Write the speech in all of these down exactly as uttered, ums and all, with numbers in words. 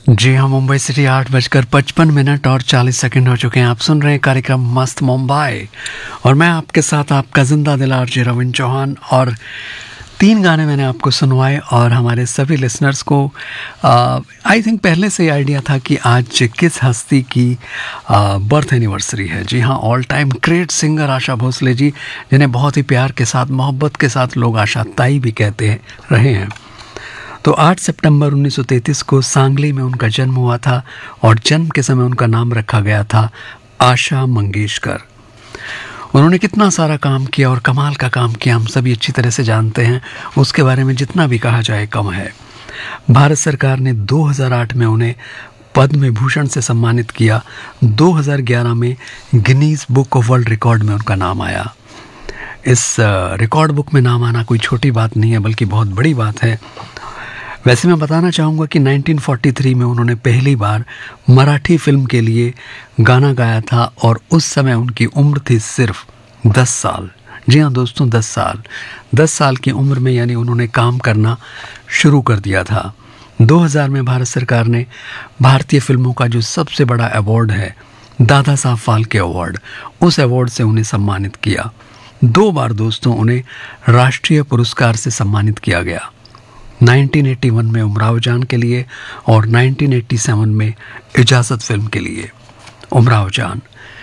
जी हाँ, मुंबई सिटी आठ बजकर पचपन मिनट और चालीस सेकंड हो चुके हैं। आप सुन रहे हैं कार्यक्रम मस्त मुंबई और मैं आपके साथ आपका जिंदा दिल आरजे रविंद्र चौहान। और तीन गाने मैंने आपको सुनवाए और हमारे सभी लिसनर्स को आई थिंक पहले से ही आइडिया था कि आज किस हस्ती की बर्थ एनिवर्सरी है। जी हाँ, all time great singer Asha Bhosle ji, जिन्हें बहुत ही प्यार के साथ मोहब्बत के साथ लोग आशा ताई भी कहते रहे हैं। तो आठ सितंबर उन्नीस सौ तैंतीस को सांगली में उनका जन्म हुआ था और जन्म के समय उनका नाम रखा गया था आशा मंगेशकर। उन्होंने कितना सारा काम किया और कमाल का काम किया हम सभी अच्छी तरह से जानते हैं। उसके बारे में जितना भी कहा जाए कम है। भारत सरकार ने दो हज़ार आठ में उन्हें पद्म विभूषण से सम्मानित किया। दो हज़ार ग्यारह में Guinness book of world record में उनका नाम आया। इस रिकॉर्ड बुक में नाम आना कोई छोटी बात नहीं है, बल्कि बहुत बड़ी बात है। वैसे मैं बताना चाहूँगा कि उन्नीस सौ तैंतालीस में उन्होंने पहली बार मराठी फिल्म के लिए गाना गाया था और उस समय उनकी उम्र थी सिर्फ दस साल। जी हाँ दोस्तों, दस साल दस साल की उम्र में यानी उन्होंने काम करना शुरू कर दिया था। दो हज़ार में भारत सरकार ने भारतीय फिल्मों का जो सबसे बड़ा अवार्ड है दादा साहब फाल्के अवार्ड, उस अवार्ड से उन्हें सम्मानित किया। दो बार दोस्तों उन्हें राष्ट्रीय पुरस्कार से सम्मानित किया गया। उन्नीस सौ इक्यासी में उमराव जान के लिए और उन्नीस सौ सत्तासी में इजाज़त फिल्म के लिए। उमराव जान,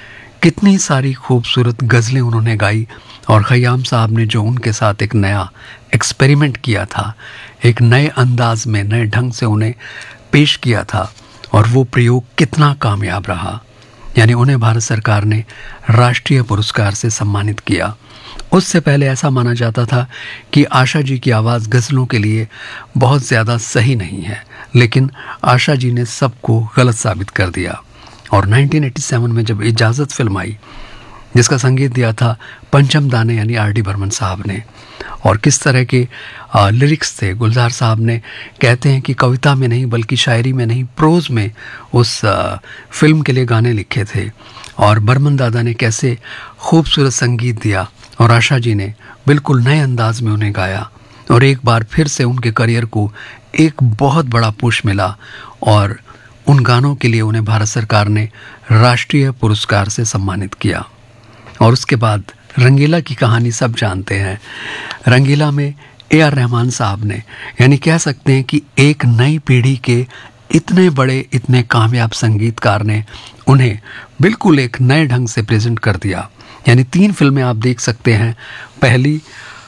कितनी सारी खूबसूरत गज़लें उन्होंने गाई और खयाम साहब ने जो उनके साथ एक नया एक्सपेरिमेंट किया था, एक नए अंदाज में नए ढंग से उन्हें पेश किया था और वो प्रयोग कितना कामयाब रहा। यानी उन्हें भारत सरकार ने राष्ट्रीय पुरस्कार से सम्मानित किया। उससे पहले ऐसा माना जाता था कि आशा जी की आवाज़ गज़लों के लिए बहुत ज़्यादा सही नहीं है, लेकिन आशा जी ने सबको गलत साबित कर दिया। और उन्नीस सौ सत्तासी में जब इजाज़त फिल्म आई, जिसका संगीत दिया था पंचम दाने यानी आर डी बर्मन साहब ने, और किस तरह के आ, लिरिक्स थे। गुलजार साहब ने कहते हैं कि कविता में नहीं बल्कि शायरी में नहीं, प्रोज में उस आ, फिल्म के लिए गाने लिखे थे। और बर्मन दादा ने कैसे खूबसूरत संगीत दिया और आशा जी ने बिल्कुल नए अंदाज में उन्हें गाया और एक बार फिर से उनके करियर को एक बहुत बड़ा पुश मिला और उन गानों के लिए उन्हें भारत सरकार ने राष्ट्रीय पुरस्कार से सम्मानित किया। और उसके बाद रंगीला की कहानी सब जानते हैं। रंगीला में ए आर रहमान साहब ने, यानी कह सकते हैं कि एक नई पीढ़ी के इतने बड़े इतने कामयाब संगीतकार ने उन्हें बिल्कुल एक नए ढंग से प्रेजेंट कर दिया। यानी तीन फिल्में आप देख सकते हैं, पहली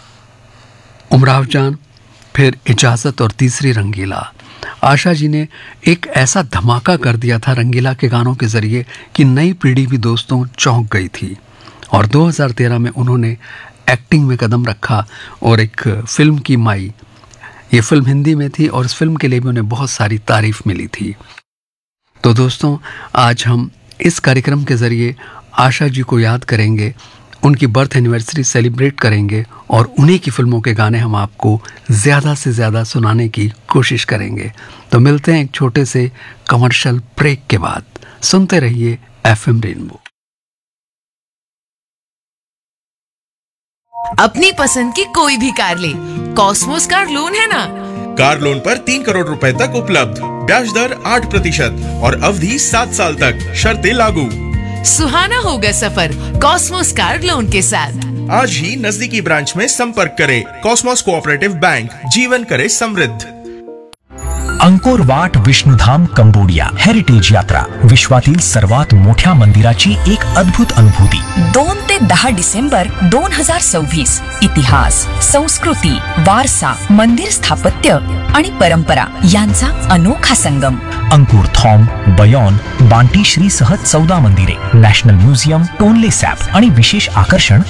उमराव जान, फिर इजाज़त और तीसरी रंगीला। आशा जी ने एक ऐसा धमाका कर दिया था रंगीला के गानों के ज़रिए कि नई पीढ़ी भी दोस्तों चौंक गई थी। और दो हज़ार तेरह में उन्होंने एक्टिंग में कदम रखा और एक फिल्म की माई, ये फिल्म हिंदी में थी और इस फिल्म के लिए भी उन्हें बहुत सारी तारीफ मिली थी। तो दोस्तों, आज हम इस कार्यक्रम के ज़रिए आशा जी को याद करेंगे, उनकी बर्थ एनिवर्सरी सेलिब्रेट करेंगे और उन्हीं की फिल्मों के गाने हम आपको ज़्यादा से ज़्यादा सुनाने की कोशिश करेंगे। तो मिलते हैं एक छोटे से कमर्शियल ब्रेक के बाद। सुनते रहिए एफ एम रेनबो। अपनी पसंद की कोई भी कार ले, कॉस्मोस कार लोन है ना। कार लोन पर तीन करोड़ रुपए तक उपलब्ध, ब्याज दर आठ प्रतिशत और अवधि सात साल तक, शर्तें लागू। सुहाना होगा सफर कॉस्मोस कार लोन के साथ। आज ही नजदीकी ब्रांच में संपर्क करें। कॉस्मोस कोऑपरेटिव बैंक, जीवन करे समृद्ध। Angkor Wat Vishnudham Cambodia heritage यात्रा, विश्वातील सर्वात मोठ्या मंदिराची एक अद्भुत अनुभूती। दोन ते दहा डिसेंबर दोन हजार सव्वीस इतिहास, संस्कृती, वारसा, मंदिर स्थापत्य आणि परंपरा यांचा अनोखा संगम। अंकुर थॉम, बयोन, बांटी श्री सह चौदा मंदिरे, नॅशनल म्युझियम, टोनले सॅप आणि विशेष आकर्षण